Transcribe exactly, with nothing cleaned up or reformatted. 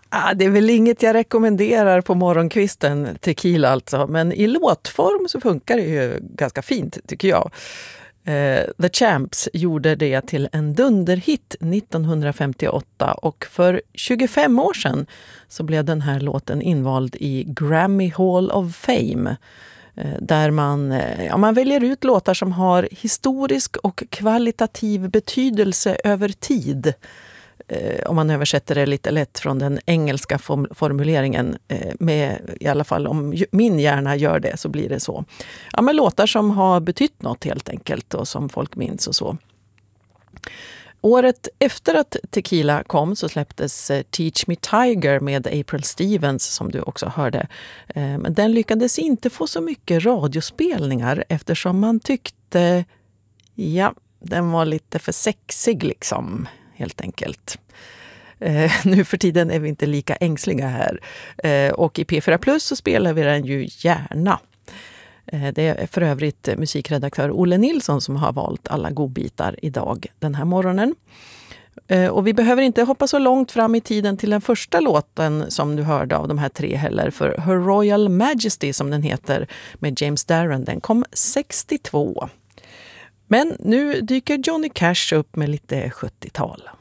Ah, det är väl inget jag rekommenderar på morgonkvisten, tequila alltså. Men i låtform så funkar det ju ganska fint tycker jag. Eh, The Champs gjorde det till en dunderhit nittonhundrafemtioåtta och för tjugofem år sedan så blev den här låten invald i Grammy Hall of Fame. Där man, ja, man väljer ut låtar som har historisk och kvalitativ betydelse över tid. Eh, om man översätter det lite lätt från den engelska form- formuleringen eh, med, i alla fall om min hjärna gör det så blir det så. Ja, men låtar som har betytt något helt enkelt och som folk minns och så. Året efter att Tequila kom så släpptes Teach Me Tiger med April Stevens som du också hörde. Men den lyckades inte få så mycket radiospelningar eftersom man tyckte, ja, den var lite för sexig liksom, helt enkelt. Eh, nu för tiden är vi inte lika ängsliga här. Eh, och i P fyra Plus så spelar vi den ju gärna. Det är för övrigt musikredaktör Olle Nilsson som har valt alla godbitar idag den här morgonen. Och vi behöver inte hoppa så långt fram i tiden till den första låten som du hörde av de här tre heller. För Her Royal Majesty som den heter med James Darren, den kom sextiotvå. Men nu dyker Johnny Cash upp med lite sjuttiotal.